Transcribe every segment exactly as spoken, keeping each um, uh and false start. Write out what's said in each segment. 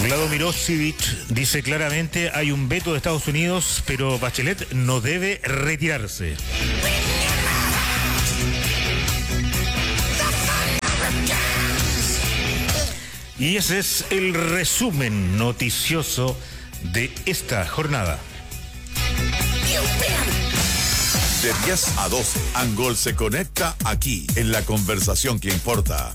Vlado Mirosevic dice claramente hay un veto de Estados Unidos, pero Bachelet no debe retirarse. Y ese es el resumen noticioso de esta jornada. De diez a doce, Angol se conecta aquí, en la conversación que importa.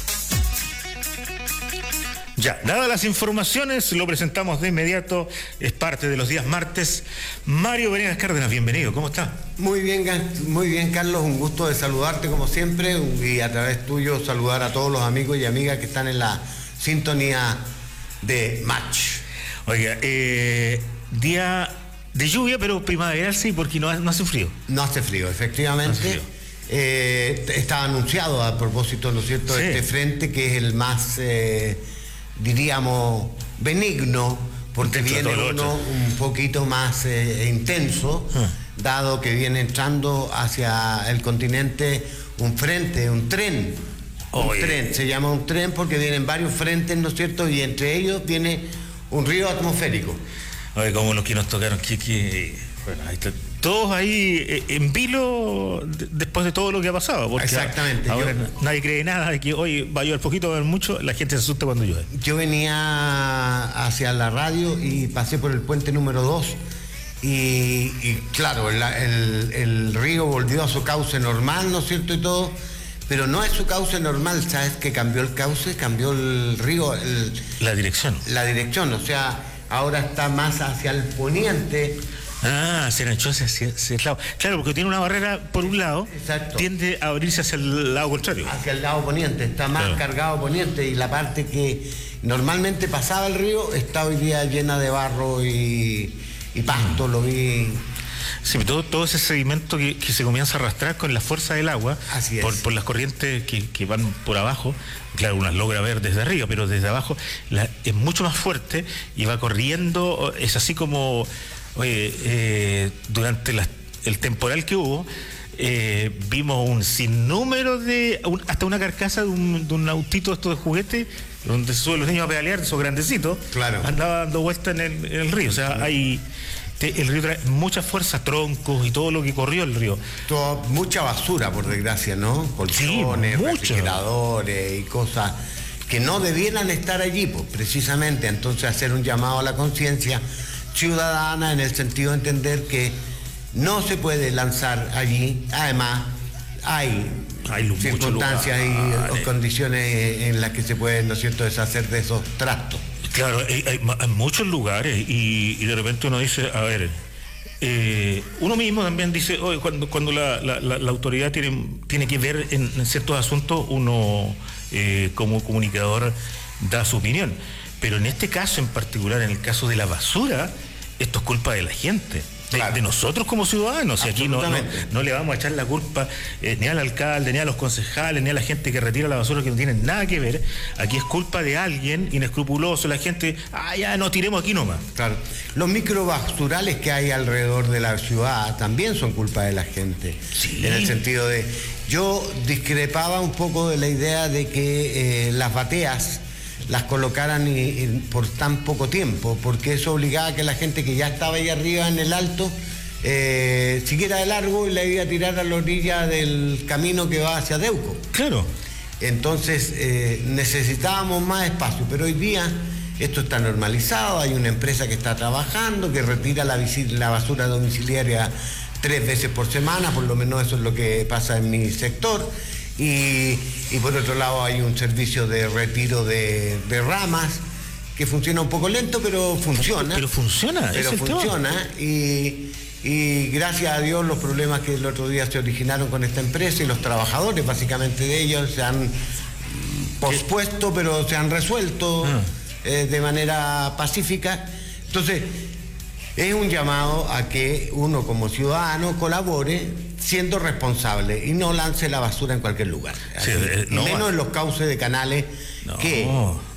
Ya, dadas las informaciones, lo presentamos de inmediato, es parte de los días martes. Mario Venegas Cárdenas, bienvenido, ¿cómo está? Muy bien, muy bien, Carlos, un gusto de saludarte como siempre y a través tuyo saludar a todos los amigos y amigas que están en la sintonía de Match. Oiga, eh, día de lluvia, pero primaveral sí, porque no, no hace frío. No hace frío, efectivamente. No hace frío. Eh, está anunciado a propósito, ¿no es cierto?, sí. Este frente que es el más... Eh, diríamos benigno, porque viene uno un poquito más eh, intenso, ah. dado que viene entrando hacia el continente un frente, un tren. Un Oye. tren, se llama un tren porque vienen varios frentes, ¿no es cierto? Y entre ellos viene un río atmosférico. Oye, como los que nos tocaron, que, que bueno, ahí está. Todos ahí eh, en vilo de, después de todo lo que ha pasado. Porque exactamente. Ahora yo, nadie cree nada de que hoy va a llover poquito, va a llover mucho, la gente se asusta cuando llueve. Yo venía hacia la radio y pasé por el puente número dos y, y claro, el, el, el río volvió a su cauce normal, ¿no es cierto? Y todo, pero no es su cauce normal, ¿sabes? Que cambió el cauce, cambió el río. El, la dirección. La dirección, o sea, ahora está más hacia el poniente. Ah, se enanchó hacia, hacia, hacia el lado. Claro, porque tiene una barrera por un lado. Exacto. Tiende a abrirse hacia el lado contrario. Hacia el lado poniente, está más claro. cargado poniente y la parte que normalmente pasaba el río está hoy día llena de barro y, y pasto, lo vi. Sí, todo, todo ese sedimento que, que se comienza a arrastrar con la fuerza del agua, Así es. Por, por las corrientes que, que van por abajo. Claro, unas logra ver desde arriba, pero desde abajo la, es mucho más fuerte y va corriendo, es así como... Oye, eh, durante la, el temporal que hubo, eh, vimos un sinnúmero de, un, hasta una carcasa de un, de un autito estos de juguete, donde se suben los niños a pedalear, esos grandecitos, claro. andaba dando vueltas en el, en el río. O sea, claro. hay, te, el río trae mucha fuerza, troncos y todo lo que corrió el río. Todo, mucha basura, por desgracia, ¿no? Colchones, sí, refrigeradores y cosas que no debieran estar allí, pues precisamente. Entonces, hacer un llamado a la conciencia ciudadana en el sentido de entender que no se puede lanzar allí. Además, hay, hay circunstancias y condiciones en las que se puede, ¿no es cierto?, deshacer de esos trastos. Claro, hay, hay, hay muchos lugares y, y de repente uno dice, a ver, eh, uno mismo también dice, oye, cuando, cuando la, la, la, la autoridad tiene, tiene que ver en, en ciertos asuntos, uno eh, como comunicador da su opinión. Pero en este caso en particular, en el caso de la basura, esto es culpa de la gente, de, claro. de nosotros como ciudadanos. Y aquí no, no, no le vamos a echar la culpa eh, ni al alcalde, ni a los concejales, ni a la gente que retira la basura, que no tienen nada que ver. Aquí es culpa de alguien inescrupuloso, la gente, ah, ya no tiremos aquí nomás. Claro. Los microbasurales que hay alrededor de la ciudad también son culpa de la gente. Sí. En el sentido de, yo discrepaba un poco de la idea de que eh, las bateas las colocaran y, y por tan poco tiempo, porque eso obligaba a que la gente que ya estaba ahí arriba en el alto eh, siguiera de largo y la iba a tirar a la orilla del camino que va hacia Deuco. Claro. Entonces eh, necesitábamos más espacio, pero hoy día esto está normalizado, hay una empresa que está trabajando, que retira la, la basura domiciliaria tres veces por semana, por lo menos eso es lo que pasa en mi sector. Y, y por otro lado hay un servicio de retiro de, de ramas que funciona un poco lento, pero funciona. Pero funciona, Pero funciona y, y gracias a Dios los problemas que el otro día se originaron con esta empresa y los trabajadores básicamente de ellos se han pospuesto, pero se han resuelto ah. eh, de manera pacífica. Entonces, es un llamado a que uno como ciudadano colabore siendo responsable y no lance la basura en cualquier lugar. Sí, eh, no, menos en los cauces de canales no. que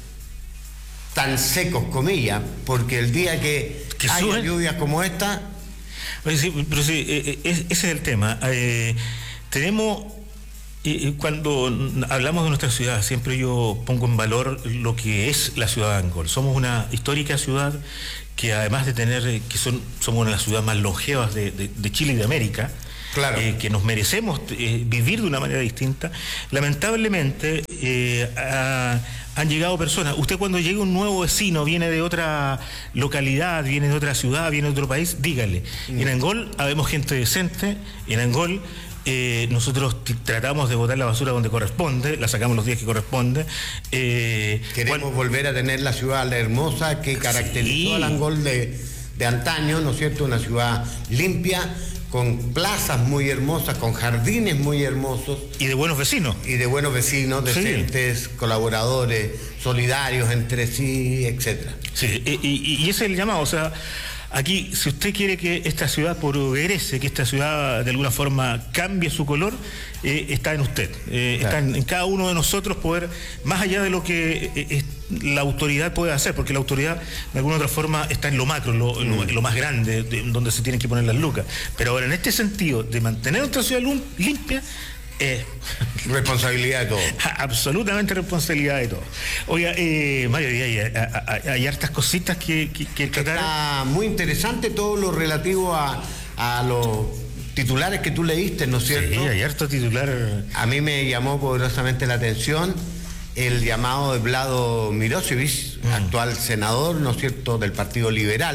tan secos, comillas, porque el día que, que haya suben? lluvias como esta... Pero sí, pero sí eh, eh, ese es el tema. Eh, tenemos Eh, cuando hablamos de nuestra ciudad, siempre yo pongo en valor lo que es la ciudad de Angol. Somos una histórica ciudad que, además de tener, que son, somos una de las ciudades más longevas de, de, de Chile y de América, claro. eh, que nos merecemos eh, vivir de una manera distinta, lamentablemente eh, a, han llegado personas. Usted, cuando llega un nuevo vecino, viene de otra localidad, viene de otra ciudad, viene de otro país, dígale. Mm. En Angol habemos gente decente, en Angol Eh, nosotros tratamos de botar la basura donde corresponde, la sacamos los días que corresponde. Eh, Queremos cual... volver a tener la ciudad hermosa que caracterizó sí. al Angol de, de antaño, ¿no es cierto? Una ciudad limpia, con plazas muy hermosas, con jardines muy hermosos. Y de buenos vecinos. Y de buenos vecinos, decentes, sí. colaboradores, solidarios entre sí, etcétera. Sí, y, y, y ese es el llamado, o sea... Aquí, si usted quiere que esta ciudad progrese, que esta ciudad de alguna forma cambie su color, eh, está en usted. Eh, claro. Está en, en cada uno de nosotros poder, más allá de lo que eh, la autoridad puede hacer, porque la autoridad de alguna otra forma está en lo macro, lo, mm. lo, lo más grande, de, donde se tienen que poner las lucas. Pero ahora, en este sentido, de mantener nuestra ciudad limpia, Eh, responsabilidad de todos. Absolutamente responsabilidad de todos. Oiga, eh, Mario, hay, hay, hay, hay hartas cositas que, que, que tratar. Está muy interesante todo lo relativo a, a los titulares que tú leíste, ¿no es cierto? Sí, hay harto titular. A mí me llamó poderosamente la atención el llamado de Vlado Mirosevic, mm. actual senador, ¿no es cierto?, del Partido Liberal,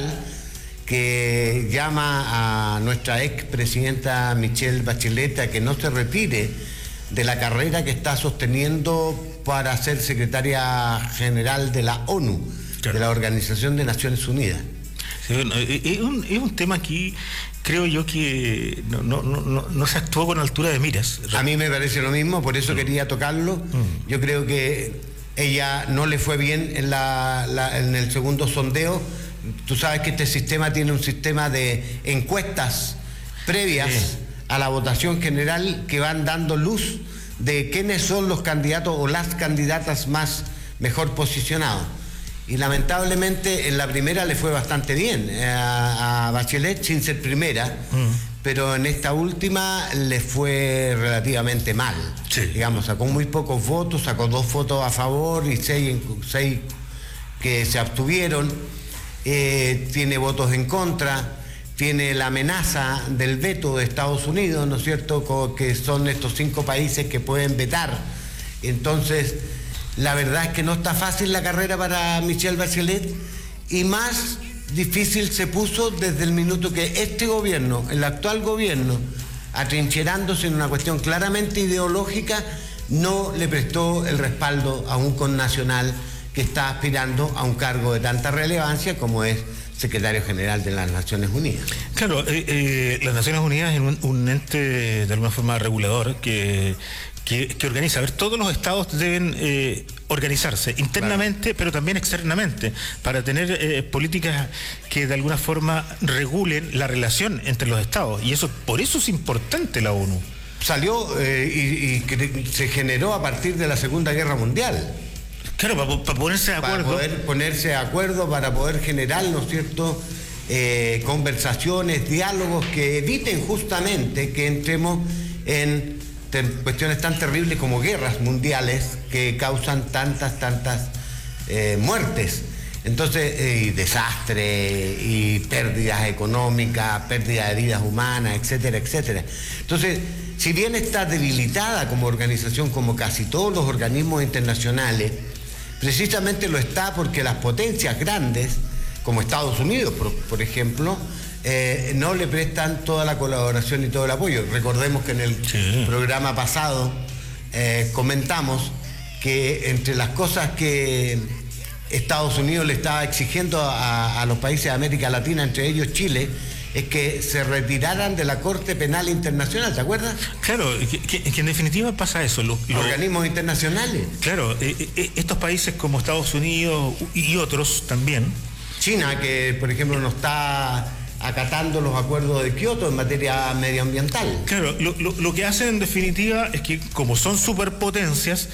que llama a nuestra expresidenta Michelle Bachelet a que no se retire de la carrera que está sosteniendo para ser secretaria general de la ONU, claro. de la Organización de Naciones Unidas. Sí, bueno, es, un, es un tema aquí, creo yo, que no, no, no, no se actuó con altura de miras. A mí me parece lo mismo, por eso mm. quería tocarlo. Mm. Yo creo que ella no le fue bien en, la, la, en el segundo sondeo. Tú sabes que este sistema tiene un sistema de encuestas previas sí. a la votación general que van dando luz de quiénes son los candidatos o las candidatas más mejor posicionados. Y lamentablemente en la primera le fue bastante bien a, a Bachelet sin ser primera, mm. pero en esta última le fue relativamente mal. Sí. Digamos, sacó muy pocos votos, sacó dos votos a favor y seis, seis que se abstuvieron. Eh, tiene votos en contra, tiene la amenaza del veto de Estados Unidos, ¿no es cierto?, que son estos cinco países que pueden vetar. Entonces, la verdad es que no está fácil la carrera para Michelle Bachelet, y más difícil se puso desde el minuto que este gobierno, el actual gobierno, atrincherándose en una cuestión claramente ideológica, no le prestó el respaldo a un connacional que está aspirando a un cargo de tanta relevancia como es secretario general de las Naciones Unidas. Claro, eh, eh, las Naciones Unidas es un, un ente de alguna forma regulador que, que, que organiza. A ver, todos los estados deben eh, organizarse internamente, claro. pero también externamente, para tener eh, políticas que de alguna forma regulen la relación entre los estados. Y eso, por eso es importante la ONU. Salió eh, y, y que se generó a partir de la Segunda Guerra Mundial. Claro, para, para ponerse de acuerdo. Para poder ponerse de acuerdo, para poder generar, ¿no es cierto?, eh, conversaciones, diálogos que eviten justamente que entremos en te, cuestiones tan terribles como guerras mundiales que causan tantas, tantas eh, muertes. Entonces, eh, y desastre, y pérdidas económicas, pérdida de vidas humanas, etcétera, etcétera. Entonces, si bien está debilitada como organización, como casi todos los organismos internacionales, precisamente lo está porque las potencias grandes, como Estados Unidos, por, por ejemplo, eh, no le prestan toda la colaboración y todo el apoyo. Recordemos que en el sí. programa pasado eh, comentamos que entre las cosas que Estados Unidos le estaba exigiendo a, a los países de América Latina, entre ellos Chile, es que se retiraran de la Corte Penal Internacional, ¿te acuerdas? Claro, que, que, que en definitiva pasa eso. Lo, lo, organismos internacionales. Claro, eh, eh, estos países como Estados Unidos y otros también. China, que por ejemplo no está acatando los acuerdos de Kioto en materia medioambiental. Claro, lo, lo, lo que hacen en definitiva es que como son superpotencias,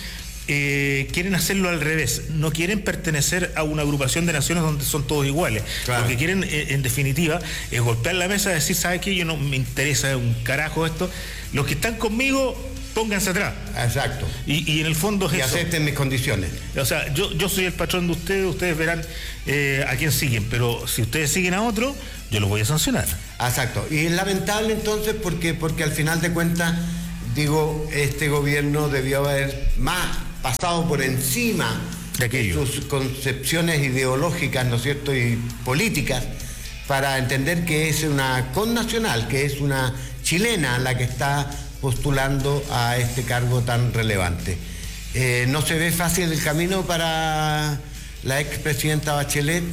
Eh, quieren hacerlo al revés, no quieren pertenecer a una agrupación de naciones donde son todos iguales. Claro. Lo que quieren, eh, en definitiva, es golpear la mesa y decir, ¿sabes qué? Yo no me interesa un carajo esto. Los que están conmigo pónganse atrás. Exacto. Y, y en el fondo es y eso. Y acepten mis condiciones. O sea, yo, yo soy el patrón de ustedes, ustedes verán eh, a quién siguen, pero si ustedes siguen a otro, yo los voy a sancionar. Exacto. Y es lamentable entonces porque, porque al final de cuentas, digo, este gobierno debió haber más pasado por encima de, de sus concepciones ideológicas, ¿no es cierto?, y políticas, para entender que es una connacional, que es una chilena la que está postulando a este cargo tan relevante. Eh, no se ve fácil el camino para la expresidenta Bachelet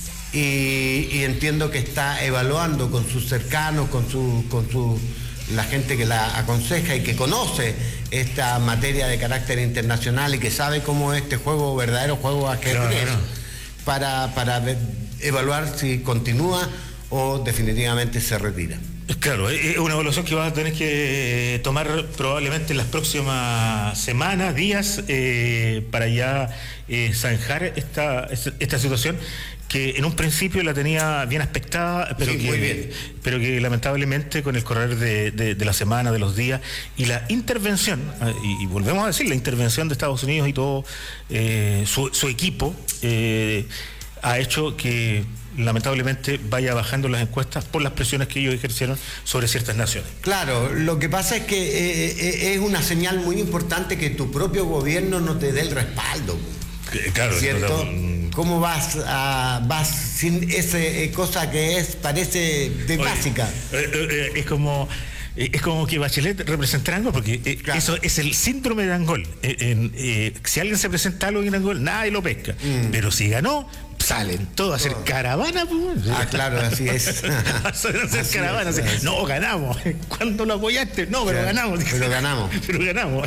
y, y entiendo que está evaluando con sus cercanos, con su, con su, la gente que la aconseja y que conoce esta materia de carácter internacional y que sabe cómo es este juego, verdadero juego ajedrez, claro, para, para ver, evaluar si continúa o definitivamente se retira. Claro, es una evaluación que vas a tener que tomar probablemente en las próximas semanas, días, eh, para ya eh, zanjar esta, esta situación que en un principio la tenía bien aspectada, pero, sí, que, muy bien. pero que lamentablemente con el correr de, de, de la semana, de los días y la intervención, y, y volvemos a decir, la intervención de Estados Unidos y todo eh, su, su equipo, eh, ha hecho que lamentablemente vaya bajando las encuestas por las presiones que ellos ejercieron sobre ciertas naciones. Claro, lo que pasa es que eh, es una señal muy importante que tu propio gobierno no te dé el respaldo. Claro, ¿cierto? No, ¿cómo vas a vas sin esa eh, cosa que es parece de Oye, básica? Eh, eh, es como es como que Bachelet representara Angol, porque eh, claro. eso es el síndrome de Angol. Eh, eh, eh, si alguien se presenta algo en Angol, nadie lo pesca. Mm. Pero si ganó, salen todos a hacer oh. caravana. Pues. Ah, claro, así es. a hacer así caravana. Es, así. No, ganamos. ¿Cuándo lo apoyaste? No, pero claro, ganamos. Pero ganamos. pero ganamos.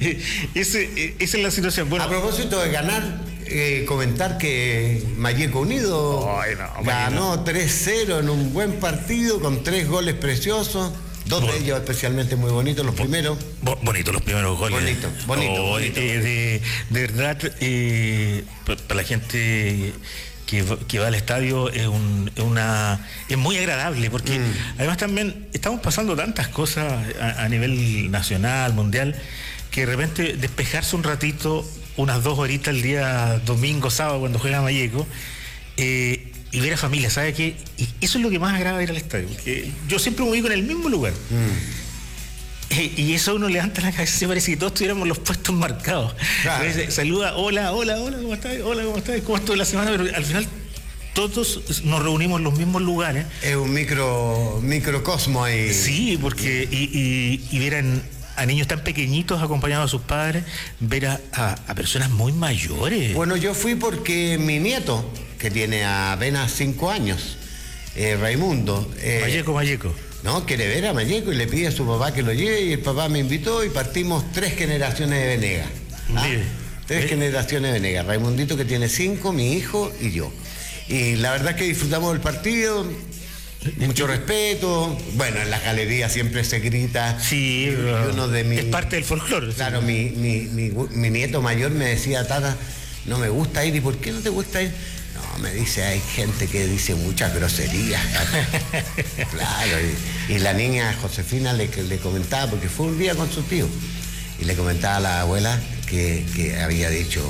Ese, esa es la situación. Bueno, a propósito de ganar, eh, comentar que Malleco Unido Ay, no, ganó tres cero en un buen partido con tres goles preciosos. Dos bon, de ellos especialmente muy bonitos, los bon, primeros. Bon, bonitos los primeros goles. Bonito, bonito. Oh, bonito. Eh, de, de verdad, eh, para la gente que, que va al estadio es, un, es, una, es muy agradable, porque mm. además también estamos pasando tantas cosas a, a nivel nacional, mundial, que de repente despejarse un ratito, unas dos horitas el día domingo, sábado, cuando juega Malleco, eh, y ver a familia, ¿sabe qué? Y eso es lo que más agrada ir al estadio, porque yo siempre me ubico en el mismo lugar. Mm. Eh, y eso uno levanta la cabeza, se parece que todos tuviéramos los puestos marcados. Claro. Entonces, saluda, hola, hola, hola, ¿cómo estás? Hola, ¿cómo estás? ¿Cómo estuvo la semana? Pero al final todos nos reunimos en los mismos lugares. Es un micro microcosmo ahí. Sí, porque y, y, y ver a, a niños tan pequeñitos acompañados de sus padres, ver a, a, a personas muy mayores. Bueno, yo fui porque mi nieto, que tiene apenas cinco años, eh, Raimundo. Eh, Malleco, Malleco. No, quiere ver a Malleco y le pide a su papá que lo lleve y el papá me invitó y partimos tres generaciones de Venegas. ¿Ah? Tres ¿Eh? generaciones de Venegas. Raimundito que tiene cinco, mi hijo y yo. Y la verdad es que disfrutamos del partido, mucho respeto. Bueno, en la galería siempre se grita. Sí, y uno de mi, es parte del folclore. Claro, sí. mi, mi, mi, mi nieto mayor me decía, Tata, no me gusta ir. ¿Y por qué no te gusta ir? No, me dice, hay gente que dice muchas groserías. Claro, y, y la niña Josefina le, le comentaba, porque fue un día con su tío, y le comentaba a la abuela que, que había dicho,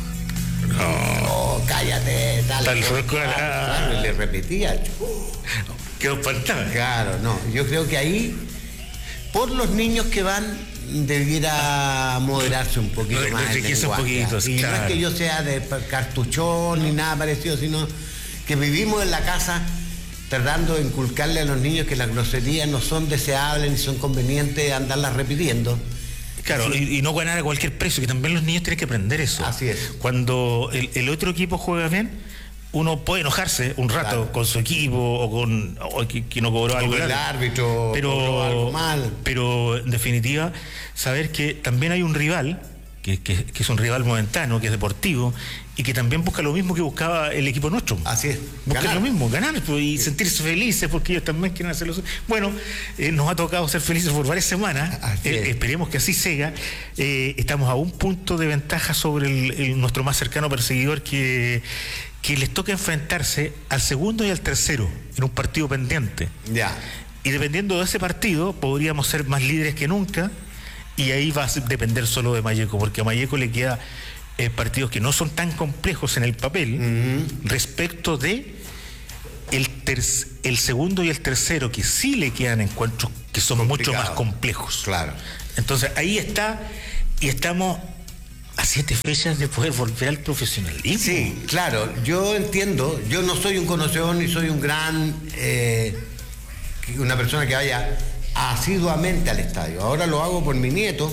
no, no cállate, tal, tal tal claro, y le repetía. Qué espantable. Claro, no, yo creo que ahí, por los niños que van, debiera moderarse un poquito no, más. No, un poquito, y claro. No es que yo sea de cartuchón ni nada parecido, sino que vivimos en la casa tratando de inculcarle a los niños que las groserías no son deseables ni son convenientes andarlas repitiendo. Claro, sí. y, y no ganar a cualquier precio, que también los niños tienen que aprender eso. Así es. Cuando el, el otro equipo juega bien, uno puede enojarse un rato claro. con su equipo o con o que, que no cobró algo, el árbitro pero cobró algo mal, pero en definitiva saber que también hay un rival que, que, que es un rival momentáneo, que es deportivo y que también busca lo mismo que buscaba el equipo nuestro. Así es. Busca ganar. lo mismo, ganar pues, y sí. sentirse felices porque ellos también quieren hacerlo. Bueno, eh, nos ha tocado ser felices por varias semanas. Eh, esperemos que así sea. Eh, estamos a un punto de ventaja sobre el, el, nuestro más cercano perseguidor que, que les toca enfrentarse al segundo y al tercero en un partido pendiente. Ya. Y dependiendo de ese partido, podríamos ser más líderes que nunca. y ahí va a depender solo de Malleco, porque a Malleco le queda eh, partidos que no son tan complejos en el papel uh-huh. respecto de el, ter- el segundo y el tercero, que sí le quedan encuentros que son complicado. Mucho más complejos. Claro. Entonces ahí está, y estamos a siete fechas de poder volver al profesionalismo. Sí, claro, yo entiendo, yo no soy un conocedor ni soy un gran, eh, una persona que vaya asiduamente al estadio. Ahora lo hago por mi nieto,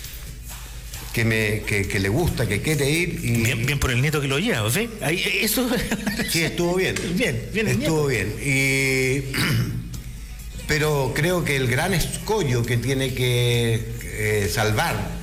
que me que, que le gusta, que quiere ir. Y bien, bien por el nieto que lo lleva, ¿sí? Ahí, eso... Sí, estuvo bien. Bien, bien el Estuvo nieto. bien. Y... Pero creo que el gran escollo que tiene que eh, salvar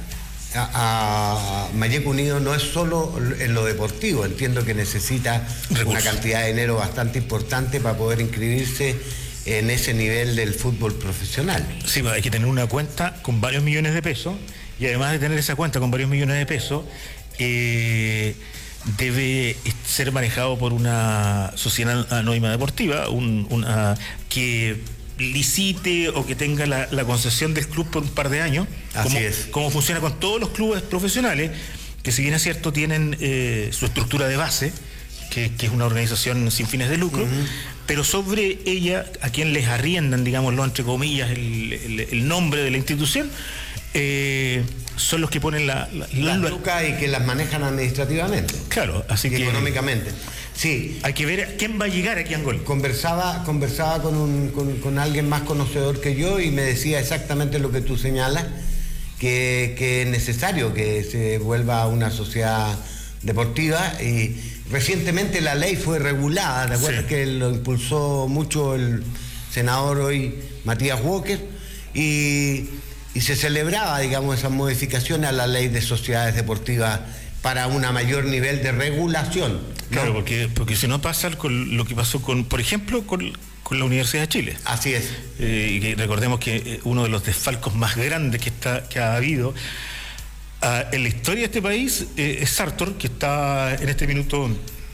a, a Malleco Unido no es solo en lo deportivo. Entiendo que necesita recursos, una cantidad de dinero bastante importante para poder inscribirse en ese nivel del fútbol profesional. Sí, hay que tener una cuenta con varios millones de pesos, y además de tener esa cuenta con varios millones de pesos, eh, debe ser manejado por una sociedad anónima deportiva, un, una que licite o que tenga la, la concesión del club por un par de años. Así como, es. Como funciona con todos los clubes profesionales, que si bien es cierto tienen eh, su estructura de base, que, que es una organización sin fines de lucro, uh-huh. pero sobre ella, a quien les arriendan, digámoslo entre comillas, el, el, el nombre de la institución, eh, son los que ponen la, la, las lucas y que las manejan administrativamente. Claro, así y que económicamente. Sí. Hay que ver quién va a llegar aquí a Angol. Conversaba, conversaba con, un, con, con alguien más conocedor que yo y me decía exactamente lo que tú señalas, que, que es necesario que se vuelva una sociedad deportiva. Y recientemente la ley fue regulada, ¿te acuerdas? Sí. Que lo impulsó mucho el senador hoy, Matías Walker, y, y se celebraba, digamos, esas modificaciones a la ley de sociedades deportivas para un mayor nivel de regulación, ¿no? Claro, porque, porque si no pasa con lo que pasó con, por ejemplo, con, con la Universidad de Chile. Así es. Eh, y que recordemos que uno de los desfalcos más grandes que está que ha habido uh, en la historia de este país eh, es Sartor, que está en este minuto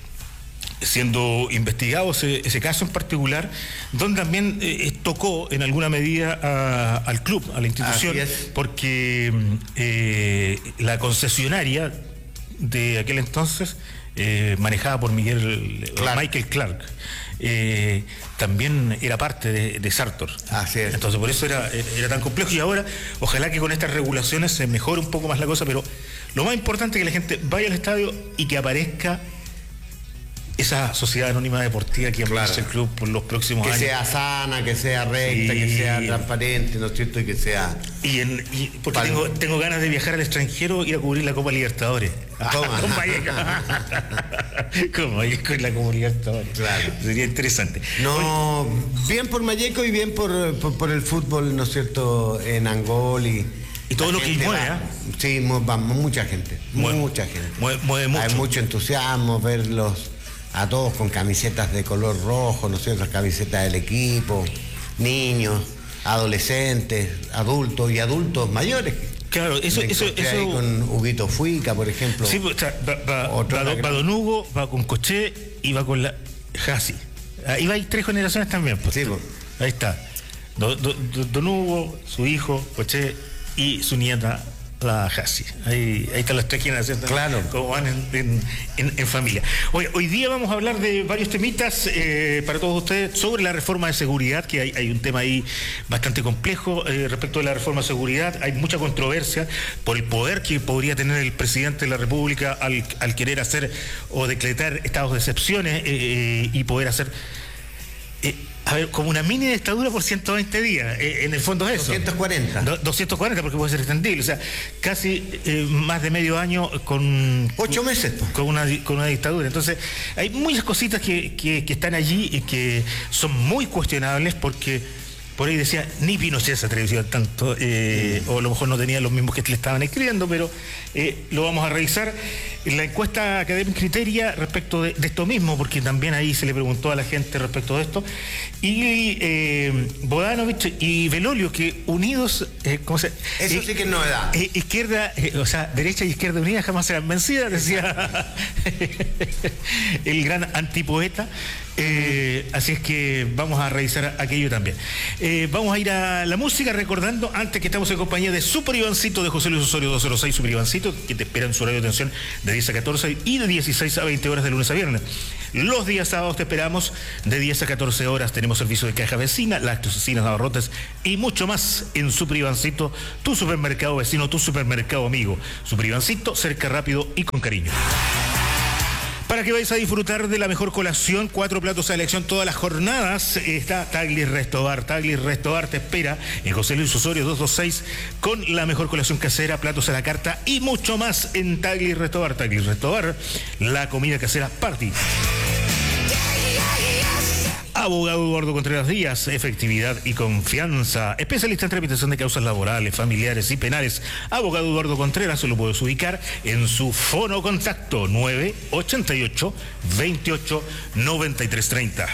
siendo investigado ese, ese caso en particular, donde también eh, tocó en alguna medida a, al club, a la institución, porque eh, la concesionaria de aquel entonces, eh, manejada por Miguel Clark. Michael Clark, eh, también era parte de, de Sartor. Así es. Entonces por eso era, era tan complejo, y ahora ojalá que con estas regulaciones se mejore un poco más la cosa, pero lo más importante es que la gente vaya al estadio y que aparezca esa sociedad anónima deportiva que claro. el club por los próximos que años. Que sea sana, que sea recta, sí. que sea transparente, ¿no es cierto? Y que sea... Y, en, y porque tengo, tengo ganas de viajar al extranjero y ir a cubrir la Copa Libertadores. Toma. Con Malleco. Con Malleco y la Copa Libertadores. Claro. Sería interesante. No, Oye, bien por Malleco y bien por, por, por el fútbol, ¿no es cierto? En Angol y... Y todo lo que mueve, ¿eh? Sí, vamos, mucha gente. Mueve, mucha gente. Mueve, mueve mucho. Hay mucho entusiasmo verlos a todos con camisetas de color rojo, ¿no es cierto? Camisetas del equipo, niños, adolescentes, adultos y adultos mayores. Claro, eso... eso, eso... con Huguito Fuica, por ejemplo. Sí, o sea, va, va, va, va Don Hugo, va con Coché y va con la Jassi. Ahí va, hay tres generaciones también. Pues. Sí, pues. Ahí está. Don, don, don Hugo, su hijo, Coché, y su nieta, la Jassi. Ahí, ahí están las tres generaciones. Claro. Como van en, en, en, en familia. Hoy, hoy día vamos a hablar de varios temitas eh, para todos ustedes sobre la reforma de seguridad, que hay, hay un tema ahí bastante complejo eh, respecto de la reforma de seguridad. Hay mucha controversia por el poder que podría tener el presidente de la República al, al querer hacer o decretar estados de excepciones eh, y poder hacer... Eh, A ver, como una mini dictadura por ciento veinte días, eh, en el fondo es eso. doscientos cuarenta. Do, doscientos cuarenta porque puede ser extendible, o sea, casi eh, más de medio año con... Ocho meses. Con una, con una dictadura. Entonces, hay muchas cositas que, que, que están allí y que son muy cuestionables porque... Por ahí decía, ni Pinochet se atrevió tanto, eh, mm. o a lo mejor no tenía los mismos que le estaban escribiendo, pero eh, lo vamos a revisar. En la encuesta Académica Criteria respecto de, de esto mismo, porque también ahí se le preguntó a la gente respecto de esto, y eh, Bodanovich y Belolio, que unidos, eh, ¿cómo se Eso eh, sí que es novedad. Eh, izquierda, eh, o sea, derecha y izquierda unidas jamás serán vencidas, decía el gran antipoeta. Eh, así es que vamos a revisar aquello también. Eh, vamos a ir a la música, recordando antes que estamos en compañía de Super Ivancito de José Luis Osorio doscientos seis, Super Ivancito, que te espera en su horario de atención de diez a catorce y de dieciséis a veinte horas de lunes a viernes. Los días sábados te esperamos de diez a catorce horas. Tenemos servicio de caja vecina, lácteos, cecinas, abarrotes y mucho más en Super Ivancito, tu supermercado vecino, tu supermercado amigo. Super Ivancito, cerca, rápido y con cariño. Para que vayas a disfrutar de la mejor colación, cuatro platos a elección todas las jornadas, está Taglis Restobar. Taglis Restobar te espera en José Luis Osorio doscientos veintiséis con la mejor colación casera, platos a la carta y mucho más en Taglis Restobar. Taglis Restobar, la comida casera party. Abogado Eduardo Contreras Díaz, efectividad y confianza. Especialista en tramitación de causas laborales, familiares y penales. Abogado Eduardo Contreras, se lo puedes ubicar en su fono contacto nueve ochenta y ocho, veintiocho, noventa y tres treinta.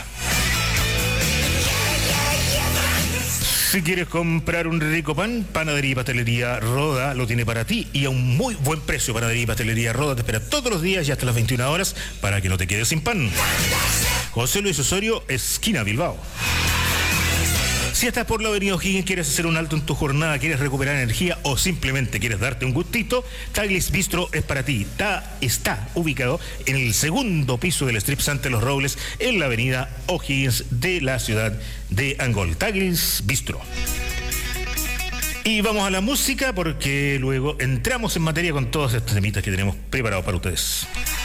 Si quieres comprar un rico pan, Panadería y Pastelería Roda lo tiene para ti y a un muy buen precio. Panadería y Pastelería Roda te espera todos los días y hasta las veintiuna horas para que no te quedes sin pan. José Luis Osorio, esquina Bilbao. Si estás por la avenida O'Higgins, quieres hacer un alto en tu jornada, quieres recuperar energía o simplemente quieres darte un gustito, Taglis Bistro es para ti. Ta, está ubicado en el segundo piso del Strip Sante Los Robles, en la avenida O'Higgins de la ciudad de Angol. Taglis Bistro. Y vamos a la música porque luego entramos en materia con todos estos temitas que tenemos preparados para ustedes.